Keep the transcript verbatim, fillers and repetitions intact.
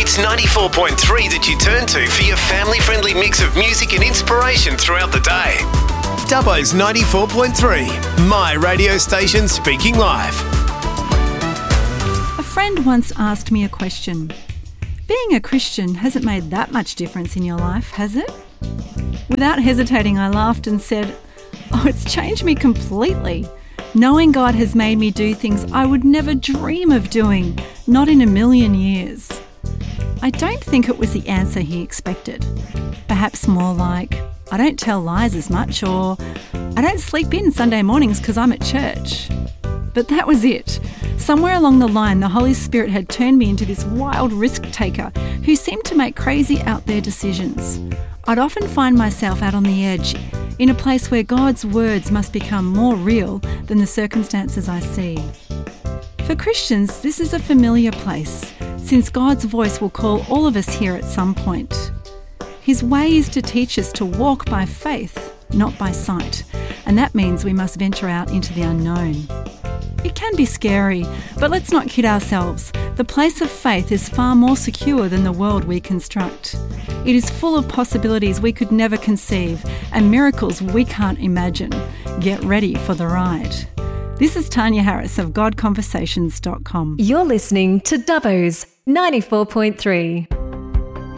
It's ninety-four point three that you turn to for your family-friendly mix of music and inspiration throughout the day. Dubbo's ninety-four point three, my radio station speaking live. A friend once asked me a question. Being a Christian hasn't made that much difference in your life, has it? Without hesitating, I laughed and said, oh, it's changed me completely. Knowing God has made me do things I would never dream of doing, not in a million years. I don't think it was the answer he expected. Perhaps more like, I don't tell lies as much, or I don't sleep in Sunday mornings because I'm at church. But that was it. Somewhere along the line, the Holy Spirit had turned me into this wild risk-taker who seemed to make crazy out there decisions. I'd often find myself out on the edge, in a place where God's words must become more real than the circumstances I see. For Christians, this is a familiar place, since God's voice will call all of us here at some point. His way is to teach us to walk by faith, not by sight, and that means we must venture out into the unknown. It can be scary, but let's not kid ourselves. The place of faith is far more secure than the world we construct. It is full of possibilities we could never conceive and miracles we can't imagine. Get ready for the ride. This is Tanya Harris of God Conversations dot com. You're listening to Dubbo's ninety-four point three.